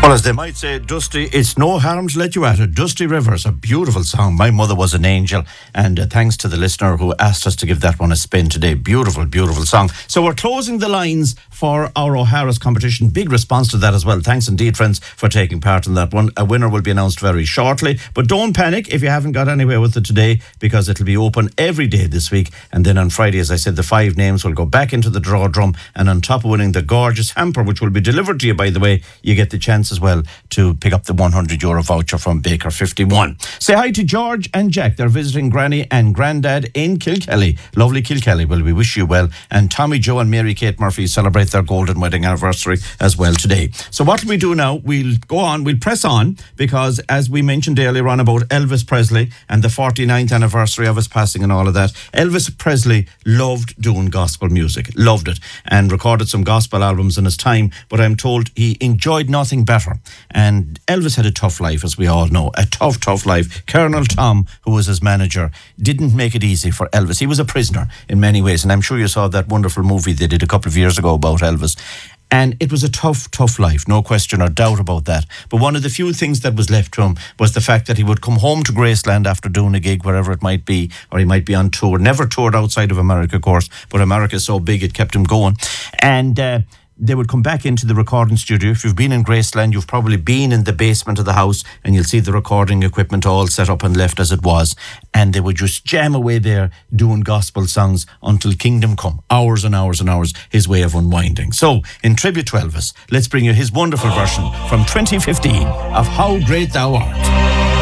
Well, as they might say, Dusty, it's no harm to let you at it. Dusty Rivers, a beautiful song. My Mother Was an Angel. And thanks to the listener who asked us to give that one a spin today. Beautiful, beautiful song. So we're closing the lines for our O'Hara's competition. Big response to that as well. Thanks indeed, friends, for taking part in that one. A winner will be announced very shortly. But don't panic if you haven't got anywhere with it today, because it'll be open every day this week. And then on Friday, as I said, the 5 names will go back into the draw drum. And on top of winning the gorgeous hamper, which will be delivered to you, by the way, you get the chance as well to pick up the €100 voucher from Baker 51. Say hi to George and Jack. They're visiting Granny and Grandad in Kilkelly. Lovely Kilkelly. Well, we wish you well. And Tommy, Joe and Mary Kate Murphy celebrate their golden wedding anniversary as well today. So what will we do now? We'll go on. We'll press on, because as we mentioned earlier on about Elvis Presley and the 49th anniversary of his passing and all of that, Elvis Presley loved doing gospel music. Loved it. And recorded some gospel albums in his time. But I'm told he enjoyed nothing better. And Elvis had a tough life, as we all know. A tough, tough life. Colonel Tom, who was his manager, didn't make it easy for Elvis. He was a prisoner in many ways. And I'm sure you saw that wonderful movie they did a couple of years ago about Elvis. And it was a tough, tough life, no question or doubt about that. But one of the few things that was left to him was the fact that he would come home to Graceland after doing a gig, wherever it might be, or he might be on tour. Never toured outside of America, of course, but America is so big it kept him going. And they would come back into the recording studio. If you've been in Graceland, you've probably been in the basement of the house, and you'll see the recording equipment all set up and left as it was. And they would just jam away there doing gospel songs until Kingdom Come. Hours and hours and hours, his way of unwinding. So, in tribute to Elvis, let's bring you his wonderful version from 2015 of How Great Thou Art.